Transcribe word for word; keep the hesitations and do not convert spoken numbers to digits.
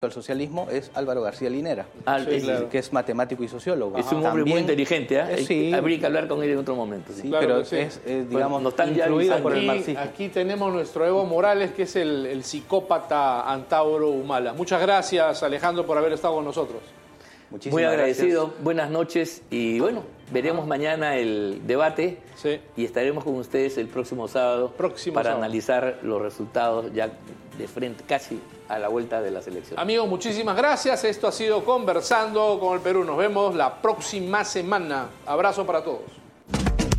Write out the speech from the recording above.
al socialismo es Álvaro García Linera, Ah, sí, es, claro. que es matemático y sociólogo. Es un hombre También, muy inteligente, ¿eh? eh, sí, habría que hablar con él en otro momento. Sí, sí, Claro pero que sí. es, eh, digamos, Bueno, no están ya influido avisando. por el Aquí, marxismo. aquí tenemos nuestro Evo Morales, que es el, el psicópata Antauro Humala. Muchas gracias, Alejandro, por haber estado con nosotros. Muchísimas Muy agradecido, gracias. buenas noches y bueno, veremos mañana el debate Sí. y estaremos con ustedes el próximo sábado Próximo para sábado. analizar los resultados ya de frente, casi a la vuelta de las elecciones. Amigos, muchísimas gracias. Esto ha sido Conversando con el Perú. Nos vemos la próxima semana. Abrazo para todos.